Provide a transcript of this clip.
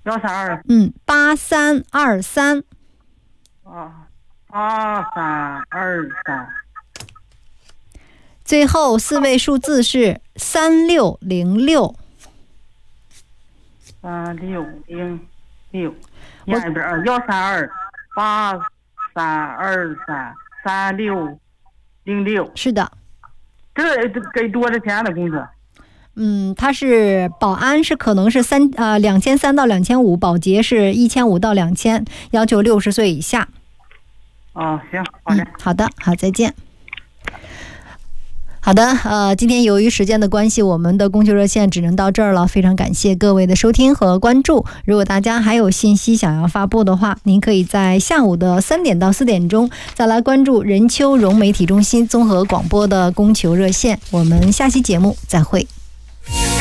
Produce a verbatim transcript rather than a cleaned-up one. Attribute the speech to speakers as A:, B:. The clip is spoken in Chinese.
A: 幺三二。
B: 嗯，八三二三。
A: 啊，八三二三。
B: 最后四位数字是三六零六。
A: 三六零六。念一遍啊，幺三二八三二三三六零六。
B: 是的。
A: 这给多少钱的工资？
B: 嗯，它是保安是可能是三呃两千三到两千五，保洁是一千五到两千，要求六十岁以下。
A: 哦，行，好的、
B: 嗯，好的，好，再见。好的，呃，今天由于时间的关系，我们的供求热线只能到这儿了。非常感谢各位的收听和关注。如果大家还有信息想要发布的话，您可以在下午的三点到四点钟再来关注任丘融媒体中心综合广播的供求热线。我们下期节目再会。